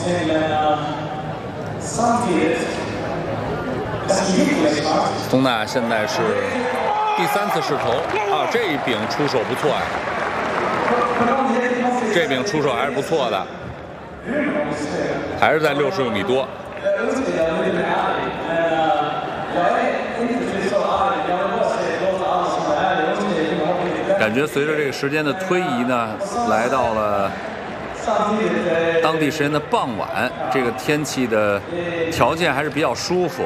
宗纳现在是第3次试投啊，这一柄出手不错呀，这柄出手还是不错的，还是在66米多。感觉随着这个时间的推移呢，来到了当地时间的傍晚，这个天气的条件还是比较舒服。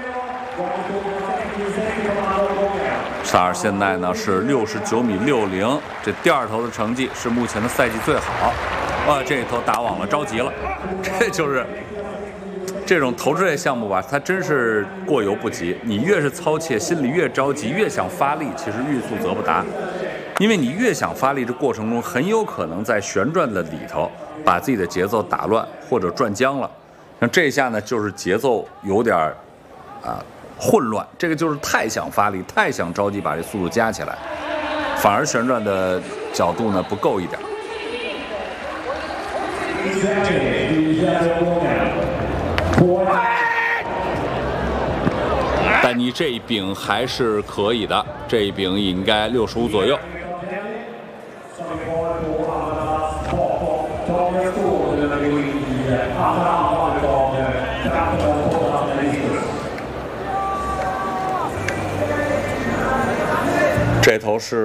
萨尔现在呢是69米60，这第2投的成绩是目前的赛季最好。哇，这一投打网了，着急了。这就是这种投掷类项目吧，它真是过犹不及。你越是操切，心里越着急，越想发力，其实欲速则不达。因为你越想发力，这过程中很有可能在旋转的里头把自己的节奏打乱或者转僵了。像这一下呢，就是节奏有点混乱，这个就是太想发力，太想着急把这速度加起来，反而旋转的角度呢不够一点。但你这一柄还是可以的，这一柄应该65左右。这头是